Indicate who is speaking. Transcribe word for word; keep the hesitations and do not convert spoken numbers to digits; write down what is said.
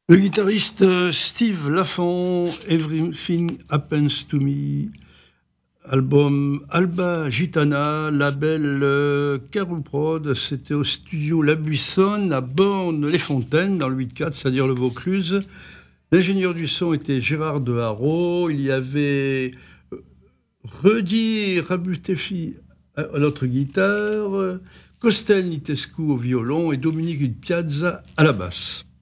Speaker 1: Le guitariste euh, Steve Lafont, Everything Happens to Me, album Alba Gitana, label euh, Carou Prod, c'était au studio La Buissonne à Borne-les-Fontaines, dans le huit-quatre, c'est-à-dire le Vaucluse. L'ingénieur du son était Gérard de Haro, il y avait euh, Redi Rabutefi à à notre guitare, euh, Costel Nitescu au violon et Dominique Piazza à la basse.